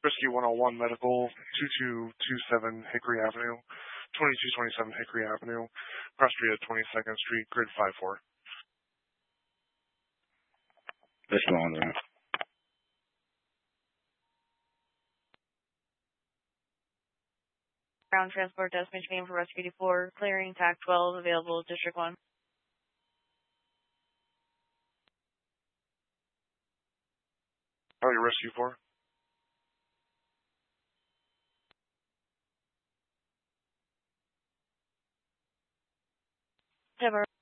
Rescue 101 Medical, 2227 Hickory Avenue, 2227 Hickory Avenue, cross street at 22nd Street, grid 5-4. Rescue on there. Ground transport destination name for Rescue 84, clearing TAC 12, available District 1. How are you, Rescue 4? Deborah.